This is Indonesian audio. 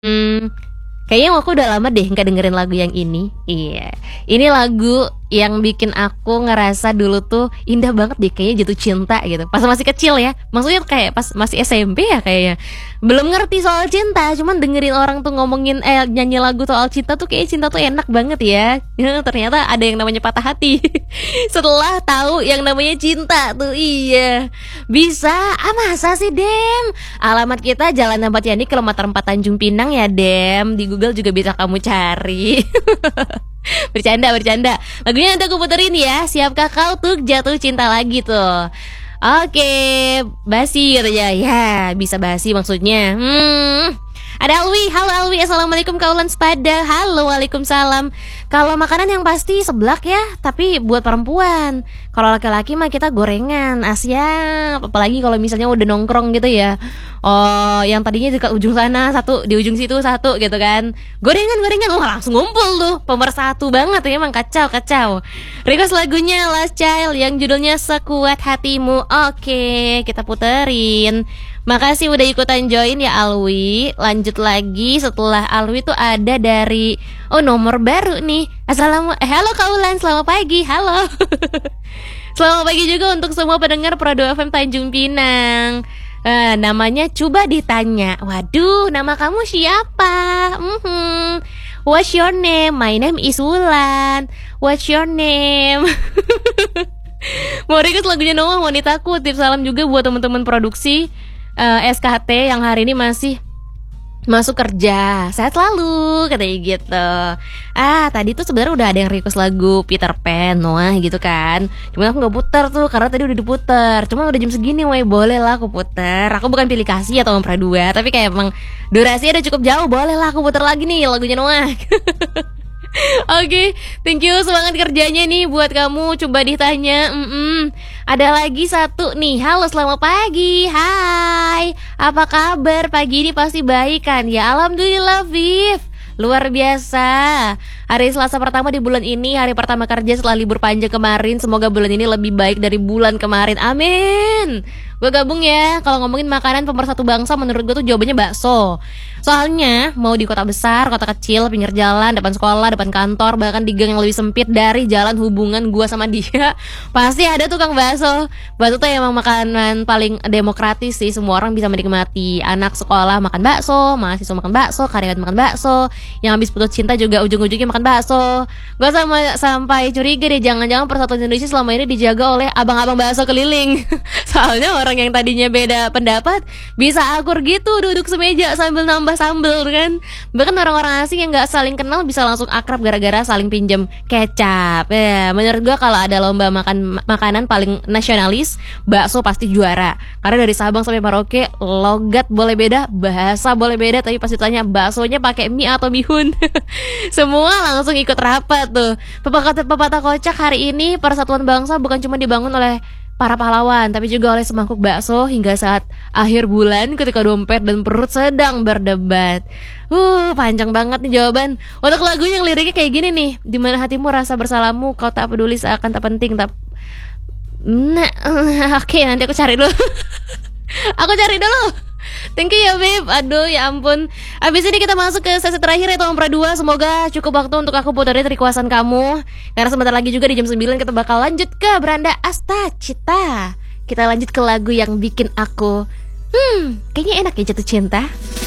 Kayaknya aku udah lama deh nggak dengerin lagu yang ini. Iya, ini lagu yang bikin aku ngerasa dulu tuh indah banget deh, kayaknya jatuh cinta gitu. Pas masih kecil ya, maksudnya kayak pas masih SMP ya kayaknya. Belum ngerti soal cinta, cuman dengerin orang tuh ngomongin nyanyi lagu soal cinta tuh kayak cinta tuh enak banget ya. Ya, ternyata ada yang namanya patah hati. Setelah tahu yang namanya cinta tuh, iya. Bisa, masa sih Dem? Alamat kita Jalan Ahmad Yani kilometer 4 Tanjung Pinang ya Dem. Di Google juga bisa kamu cari. Bercanda, bercanda. Lagunya nanti aku puterin ya. Siapkah kau tuh jatuh cinta lagi tuh? Oke, basi katanya. Ya, bisa basi maksudnya. Ada Alwi, halo Alwi, assalamualaikum kaulan sepada. Halo, waalaikumsalam. Kalau makanan yang pasti seblak ya, tapi buat perempuan. Kalau laki-laki mah kita gorengan, Asia. Apalagi kalau misalnya udah nongkrong gitu ya. Oh, yang tadinya di ujung sana satu, di ujung situ satu gitu kan. Gorengan, wah langsung ngumpul tuh. Pemersatu banget ya, emang kacau. Request lagunya Last Child yang judulnya Sekuat Hatimu. Oke, kita puterin. Makasih udah ikutan join ya Alwi. Lanjut lagi setelah Alwi tuh ada dari nomor baru nih. Halo Kaulan, selamat pagi. Halo. Selamat pagi juga untuk semua pendengar Prado FM Tanjung Pinang. Namanya coba ditanya. Waduh, nama kamu siapa? What's your name? My name is Wulan. What's your name? Mau request lagunya Noah Wanitaku. Tips salam juga buat teman-teman produksi SKT yang hari ini masih masuk kerja. Sehat selalu katanya gitu. Tadi tuh sebenarnya udah ada yang request lagu Peter Pan Noah gitu kan. Cuma aku gak puter tuh karena tadi udah diputer. Cuma udah jam segini boleh lah aku puter. Aku bukan pilih kasih atau Mempra 2, tapi kayak emang durasinya udah cukup jauh. Boleh lah aku puter lagi nih lagunya Noah. Oke, thank you, semangat kerjanya nih buat kamu. Coba ditanya. Ada lagi satu nih. Halo, selamat pagi. Hai, apa kabar? Pagi ini pasti baik kan? Ya alhamdulillah Viv, luar biasa. Hari Selasa pertama di bulan ini, hari pertama kerja setelah libur panjang kemarin. Semoga bulan ini lebih baik dari bulan kemarin. Amin. Gue gabung ya. Kalau ngomongin makanan pemersatu bangsa, menurut gue tuh jawabannya bakso. Soalnya mau di kota besar, kota kecil, pinggir jalan, depan sekolah, depan kantor, bahkan di gang yang lebih sempit dari jalan hubungan gue sama dia, pasti ada tukang bakso. Bakso tuh emang makanan paling demokratis sih. Semua orang bisa menikmati. Anak sekolah makan bakso, mahasiswa makan bakso, karyawan makan bakso, yang habis putus cinta juga ujung-ujungnya makan bakso. Gue sampai curiga deh, jangan-jangan persatuan Indonesia selama ini dijaga oleh abang-abang bakso keliling. Soalnya orang yang tadinya beda pendapat bisa akur gitu duduk semeja sambil nambah sambel kan. Bahkan orang-orang asing yang gak saling kenal bisa langsung akrab gara-gara saling pinjam kecap. Ya, menurut gue kalau ada lomba makanan paling nasionalis, bakso pasti juara. Karena dari Sabang sampai Merauke, logat boleh beda, bahasa boleh beda, tapi pasti tanya baksonya pakai mie atau bihun. Semua langsung ikut rapat tuh. Pepatah kocak hari ini, persatuan bangsa bukan cuma dibangun oleh para pahlawan, tapi juga oleh semangkuk bakso hingga saat akhir bulan ketika dompet dan perut sedang berdebat. Panjang banget nih jawaban. Untuk lagu yang liriknya kayak gini nih. Di mana hatimu rasa bersalamu, kau tak peduli seakan tak penting. Oke, nanti aku cari dulu. Aku cari dulu. Thank you ya Beb. Aduh ya ampun. Abis ini kita masuk ke sesi terakhir ya Mempra 2. Semoga cukup waktu untuk aku puterin requestan kamu. Karena sebentar lagi juga di jam 9 kita bakal lanjut ke Beranda Asta Cita. Kita lanjut ke lagu yang bikin aku kayaknya enak ya jatuh cinta.